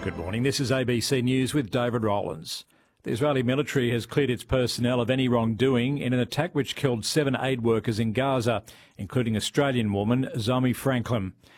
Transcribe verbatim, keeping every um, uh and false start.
Good morning. This is A B C News with David Rowlands. The Israeli military has cleared its personnel of any wrongdoing in an attack which killed seven aid workers in Gaza, including Australian woman Zomi Franklin.